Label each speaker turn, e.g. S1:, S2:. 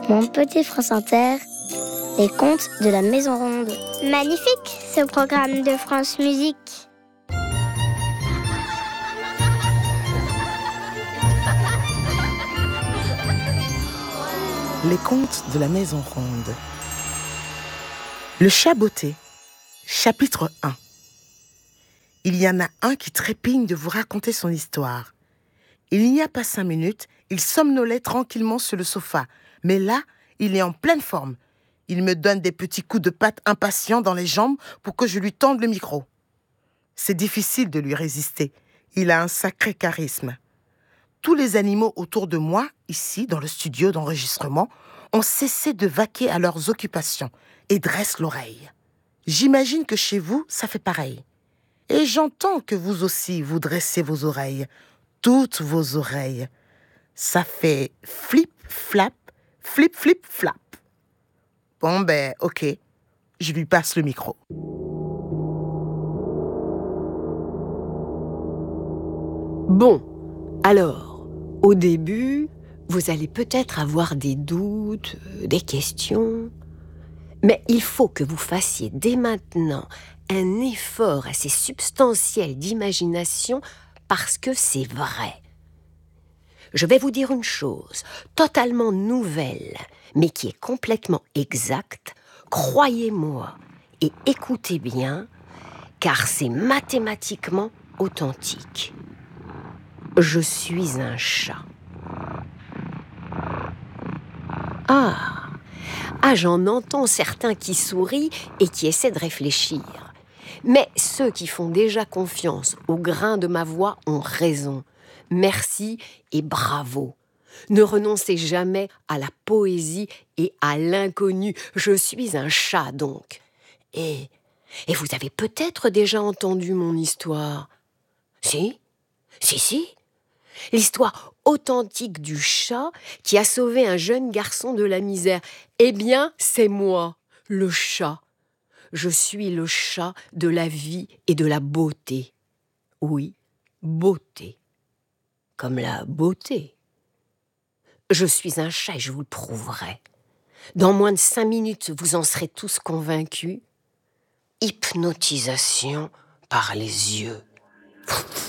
S1: Mon petit France Inter, les contes de la Maison Ronde.
S2: Magnifique, ce programme de France Musique.
S3: Les contes de la Maison Ronde. Le chat botté, chapitre 1. Il y en a un qui trépigne de vous raconter son histoire. Il n'y a pas 5 minutes, il somnolait tranquillement sur le sofa. Mais là, il est en pleine forme. Il me donne des petits coups de patte impatients dans les jambes pour que je lui tende le micro. C'est difficile de lui résister. Il a un sacré charisme. Tous les animaux autour de moi, ici, dans le studio d'enregistrement, ont cessé de vaquer à leurs occupations et dressent l'oreille. J'imagine que chez vous, ça fait pareil. Et j'entends que vous aussi, vous dressez vos oreilles. Toutes vos oreilles. Ça fait flip, flap, flip, flip, flap. Bon ok, je lui passe le micro.
S4: Bon, alors, au début, vous allez peut-être avoir des doutes, des questions. Mais il faut que vous fassiez dès maintenant un effort assez substantiel d'imagination parce que c'est vrai. Je vais vous dire une chose, totalement nouvelle, mais qui est complètement exacte. Croyez-moi et écoutez bien, car c'est mathématiquement authentique. Je suis un chat. Ah, j'en entends certains qui sourient et qui essaient de réfléchir. Mais ceux qui font déjà confiance au grain de ma voix ont raison. Merci et bravo. Ne renoncez jamais à la poésie et à l'inconnu. Je suis un chat donc. Et vous avez peut-être déjà entendu mon histoire. Si. L'histoire authentique du chat qui a sauvé un jeune garçon de la misère. Eh bien, c'est moi, le chat. Je suis le chat de la vie et de la beauté. Oui, beauté. Comme la beauté. Je suis un chat et je vous le prouverai. Dans moins de 5 minutes, vous en serez tous convaincus. Hypnotisation par les yeux.